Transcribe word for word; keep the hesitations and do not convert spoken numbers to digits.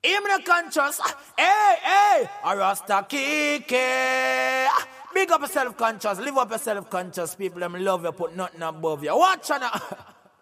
Hear me not conscious. Hey, hey, a Rasta Kike. Big up yourself conscious. Live up yourself conscious. People them love you, put nothing above you. Watch out now.